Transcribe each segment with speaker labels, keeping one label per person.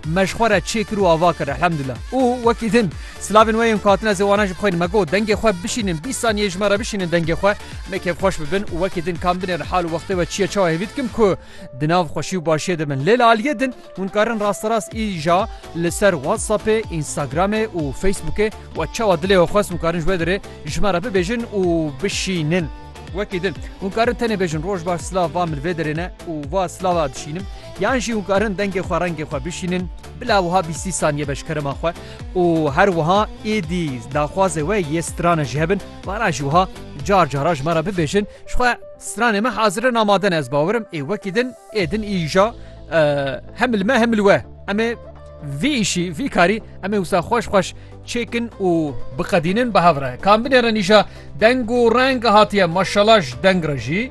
Speaker 1: مشخوره چیکر و آوا کر الحمدلله او وکی دن سلاوین ویم کاتنا زواناش بخوین مگو دنگ خو بشینن 20 ثانیه جمره بشینن دنگ خو مکه خوش ببن و وکی دن کام بن حال وقت و چیه چا هیوید کم کو دناو خوشی و باشی دمن لیل عالیه دن اون کارن راست راست ایجا لسر واتساپ اینستاگرام و فیسبوک و چا دله و خاص مکارن جوه داره جمره ببیجن و بشینن وکی دن اون کارن تنه بیجن روش باش سلاو وامل ویدرینه و وا سلاو دشینم یعنی جی اون کارن دنگ خو رنگ خو بشینن بلا وها 20 ثانیه بشکرم خو و هر وها ایدی داخوازه و یستران جهبن وارا جوها جار جاراج مرا ببیجن شخو سترانه ما حاضرن آمادن از باورم ای وکی دن ایدن ایجا همل ما همل و اما وی ایشی وی کاری اما وسا خوش خوش چیکن و بقدینن به هفره کام بینرن ایشا دنگ و رنگ هاتیه ماشالاش دنگ رجی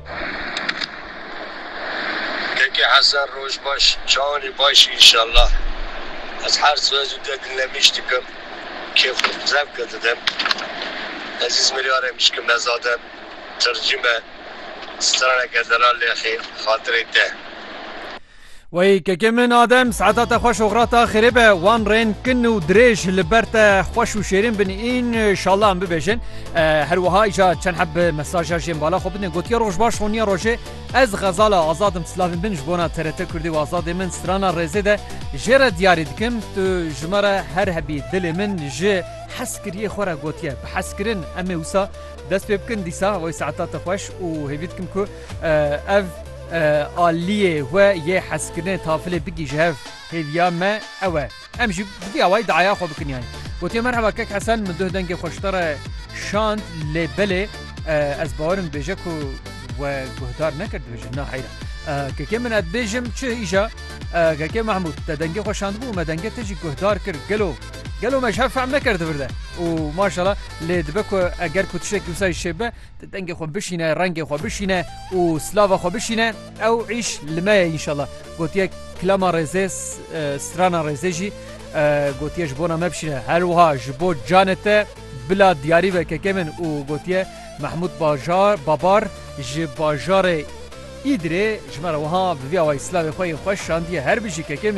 Speaker 2: که حسن روش باش چانی باش انشالله از هر سوزو دادن نمیشتکم کیف زم کردم عزیز ملیاره میشکم نزادم ترجمه سترانه کدرال خیر خاطره ده
Speaker 1: وی که من آدم ساعتات خوش و غراتا خریبه وان رین کن و دریج لبرت خوش و شیرین بن این شالله هم ببیشن هر وها ایجا چند حب مساجا جیم بالا خوب بدن گوتیا روش باش خونیا روشه از غزال آزادم سلاوین بن جبونا ترته کردی و آزاد من سترانا ریزه ده جره دیاری دکم تو جمره هر هبی دل من جه حس کریه خورا گوتیا بحس کرن اما وسا دست بکن دیسا وی ساعتات خوش و هیوید کم که اف آلیه و یه حسکرنه تافله بگی جهف هیویا ما اوه امجی بدی اوه دعایا خو بکن یعنی گوتی مرحبا کک حسن من ده دنگ خوشتر شاند لبله از باورم بیجه که و گهدار نکرد بیجه نه حیره که من اد بیجم چه ایجا که محمود دنگ خوشاند بو ما دنگ تجی گهدار کرد گلو مشهف فهم نکرده برده و ماشاءالله لدبکو اگر کتشک وسای شبه دنگ خو بشینه رنگ خو بشینه و سلاوا خو بشینه او عيش لما ان شاء الله گوتیه کلام رزس سترانا رزجی گوتیه جبونا مبشینه هر وها جبو جانته بلا دیاری و ککمن و گوتیه محمود بابار جباجار ایدره جمره وها بویا و اسلام خوی خوش شاندیه هر بجی ککمن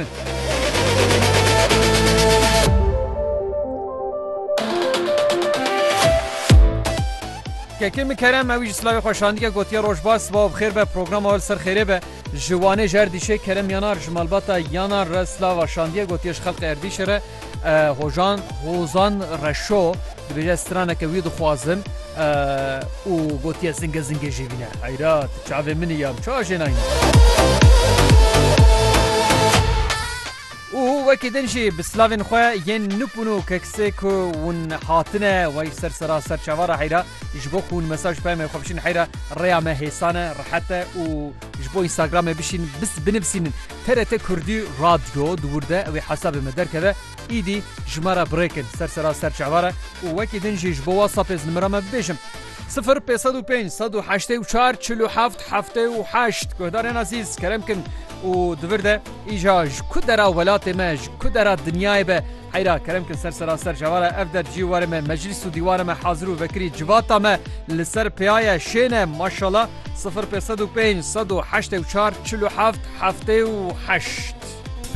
Speaker 1: که کمی کرم اویج سلاوی خوشاندی گوتیا روش باس و بخیر به پروگرام اول سر خیره به جوانه جردیشه کرم یانار جمالباتا یانار رسلا و شاندی گوتیش خلق اردیشه ره هوزان رشو بجه استرانه که وید خوازم و گوتیا زنگ جیبینه ایرات چاوه منی یام چا جناین و وکی دنجی بسلاوین خواه ین نپونو ککسه که ون حاطنه وی سر چواره حیره جبو خون مساج بایم خوبشین حیره ریامه حیسانه راحته و جبو اینستاگرام بشین بس بنفسین ترت کردی رادیو دورده وی حساب مدر کده ایدی جمره بریکن سر چواره و وکی دنجی جبو واتساپ از نمرامه ببیشم 0505 184 47 78 گهدارین عزیز کرم کن و دورده ایجا کدرا ولات ما کدرا دنیای به حیرا کرم کن سر جواره افدر جیوار ما مجلس و دیوار ما حاضر و بکری جواتا ما لسر پیای شینه ماشاءالله 0505 184 47 78